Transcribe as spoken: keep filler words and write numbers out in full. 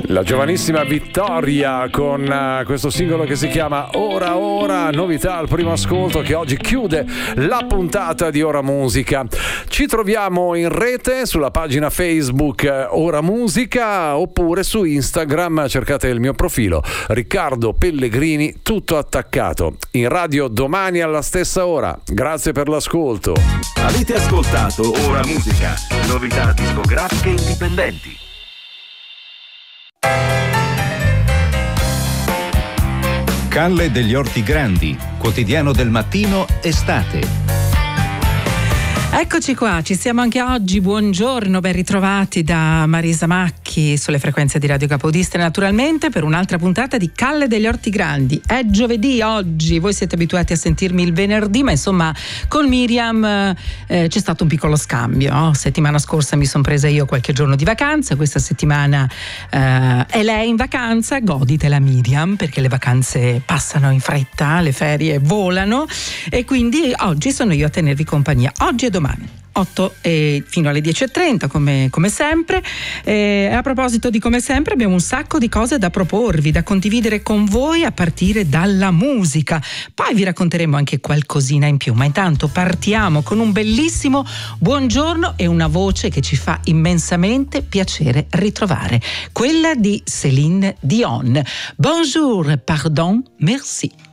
La giovanissima Vittoria con uh, questo singolo che si chiama Ora Ora, novità al primo ascolto che oggi chiude la puntata di Ora Musica. Ci troviamo in rete sulla pagina Facebook Ora Musica oppure su Instagram, cercate il mio profilo Riccardo Pellegrini, tutto attaccato. In radio domani alla stessa ora. Grazie per l'ascolto. Avete ascoltato Ora Musica, novità discografiche indipendenti. Calle degli Orti Grandi, quotidiano del mattino, estate. Eccoci qua, ci siamo anche oggi, buongiorno, ben ritrovati da Marisa Macchi sulle frequenze di Radio Capodistria naturalmente per un'altra puntata di Calle degli Orti Grandi. È giovedì oggi, voi siete abituati a sentirmi il venerdì, ma insomma con Miriam eh, c'è stato un piccolo scambio, no? Settimana scorsa mi sono presa io qualche giorno di vacanza, questa settimana eh, è lei in vacanza, goditela Miriam perché le vacanze passano in fretta, le ferie volano e quindi oggi sono io a tenervi compagnia, oggi e domani. otto e fino alle dieci e trenta come, come sempre e a proposito di come sempre abbiamo un sacco di cose da proporvi, da condividere con voi a partire dalla musica, poi vi racconteremo anche qualcosina in più, ma intanto partiamo con un bellissimo buongiorno e una voce che ci fa immensamente piacere ritrovare, quella di Céline Dion. Bonjour, pardon, merci.